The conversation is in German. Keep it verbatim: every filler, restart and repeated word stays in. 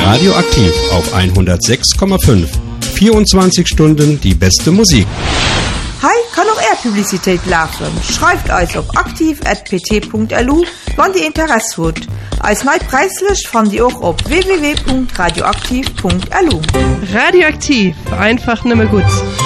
Radioaktiv auf hundertsechs Komma fünf. vierundzwanzig Stunden die beste Musik. Hi, kann auch er Publizität laufen. Schreibt euch auf aktiv at p t punkt l u, wann die Interesse habt. Als neu preislich fand ihr auch auf w w w punkt radioaktiv punkt l u. Radioaktiv, einfach nimmer gut.